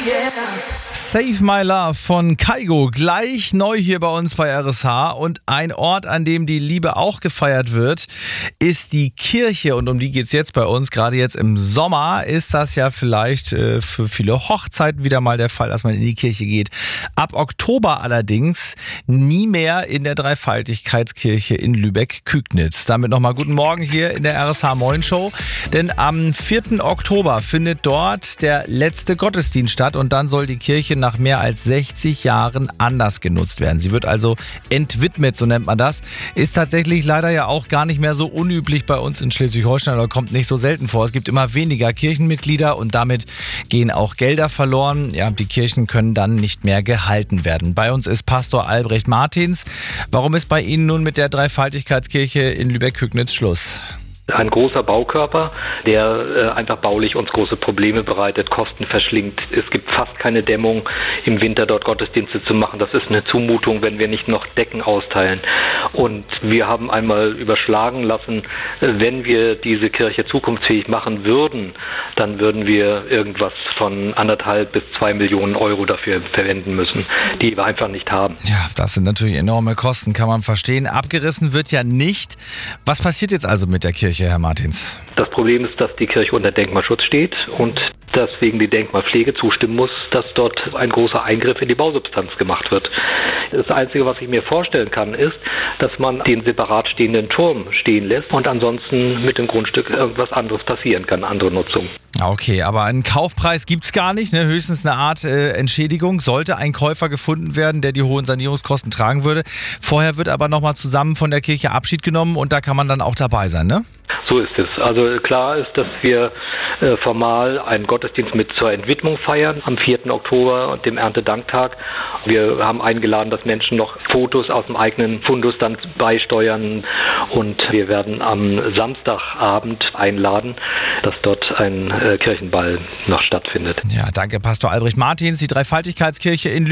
Save My Love von Kygo, gleich neu hier bei uns bei RSH. Und ein Ort, an dem die Liebe auch gefeiert wird, ist die Kirche. Und um die geht's jetzt bei uns. Gerade jetzt im Sommer ist das ja vielleicht für viele Hochzeiten wieder mal der Fall, dass man in die Kirche geht. Ab Oktober allerdings nie mehr in der Dreifaltigkeitskirche in Lübeck-Kügnitz. Damit nochmal guten Morgen hier in der RSH Morning Show. Denn am 4. Oktober findet dort der letzte Gottesdienst statt und dann soll die Kirche nach mehr als 60 Jahren anders genutzt werden. Sie wird also entwidmet, so nennt man das. Ist tatsächlich leider ja auch gar nicht mehr so unüblich bei uns in Schleswig-Holstein oder kommt nicht so selten vor. Es gibt immer weniger Kirchenmitglieder und damit gehen auch Gelder verloren. Ja, die Kirchen können dann nicht mehr gehalten werden. Bei uns ist Pastor Albrecht Martins. Warum ist bei Ihnen nun mit der Dreifaltigkeitskirche in Lübeck-Kügnitz Schluss? Ein großer Baukörper, der einfach baulich uns große Probleme bereitet, Kosten verschlingt. Es gibt fast keine Dämmung, im Winter dort Gottesdienste zu machen. Das ist eine Zumutung, wenn wir nicht noch Decken austeilen. Und wir haben einmal überschlagen lassen, wenn wir diese Kirche zukunftsfähig machen würden, dann würden wir irgendwas von 1,5 bis 2 Millionen Euro dafür verwenden müssen, die wir einfach nicht haben. Ja, das sind natürlich enorme Kosten, kann man verstehen. Abgerissen wird ja nicht. Was passiert jetzt also mit der Kirche, Herr Martins? Das Problem ist, dass die Kirche unter Denkmalschutz steht und deswegen die Denkmalpflege zustimmen muss, dass dort ein großer Eingriff in die Bausubstanz gemacht wird. Das Einzige, was ich mir vorstellen kann, ist, dass man den separat stehenden Turm stehen lässt und ansonsten mit dem Grundstück irgendwas anderes passieren kann, andere Nutzung. Okay, aber einen Kaufpreis gibt's gar nicht, ne? Höchstens eine Art Entschädigung. Sollte ein Käufer gefunden werden, der die hohen Sanierungskosten tragen würde. Vorher wird aber nochmal zusammen von der Kirche Abschied genommen und da kann man dann auch dabei sein, ne? So ist es. Also klar ist, dass wir formal einen Gottesdienst mit zur Entwidmung feiern am 4. Oktober und dem Erntedanktag. Wir haben eingeladen, dass Menschen noch Fotos aus dem eigenen Fundus dann beisteuern und wir werden am Samstagabend einladen, dass dort ein Kirchenball noch stattfindet. Ja, danke Pastor Albrecht Martins. Die Dreifaltigkeitskirche in